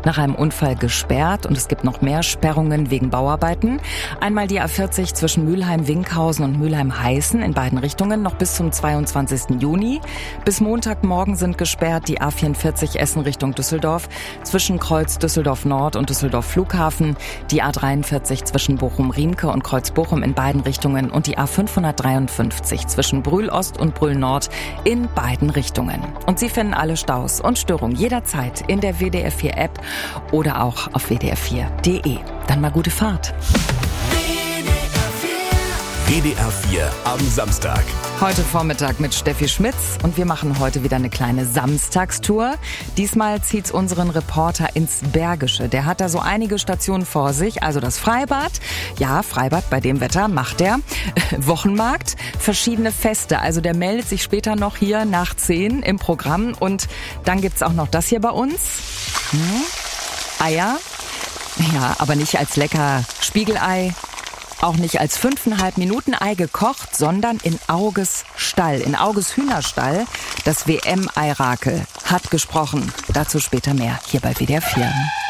nach einem Unfall gesperrt und es gibt noch mehr Sperrungen wegen Bauarbeiten. Einmal die A40 zwischen Mülheim-Winkhausen und Mülheim-Heißen in beiden Richtungen noch bis zum 22. Juni. Bis Montagmorgen sind gesperrt die A44 Essen Richtung Düsseldorf zwischen Kreuz Düsseldorf Nord und Düsseldorf Flughafen, die A43 zwischen Bochum-Riemke und Kreuz Bochum in beiden Richtungen und die A553 zwischen Brühl Ost und Brühl Nord in beiden Richtungen. Und Sie finden alle Staus und Störungen jederzeit in der WDR 4 App oder auch auf wdr4.de. Dann mal gute Fahrt. WDR 4 am Samstag. Heute Vormittag mit Steffi Schmitz und wir machen heute wieder eine kleine Samstagstour. Diesmal zieht's unseren Reporter ins Bergische. Der hat da so einige Stationen vor sich, also das Freibad. Ja, Freibad bei dem Wetter macht er. Wochenmarkt, verschiedene Feste. Also der meldet sich später noch hier nach 10 im Programm. Und dann gibt's auch noch das hier bei uns. Eier. Ja, aber nicht als lecker Spiegelei. Auch nicht als 5,5-Minuten-Ei gekocht, sondern in Auges Stall, in Auges Hühnerstall. Das WM-Eirakel hat gesprochen. Dazu später mehr hier bei WDR 4.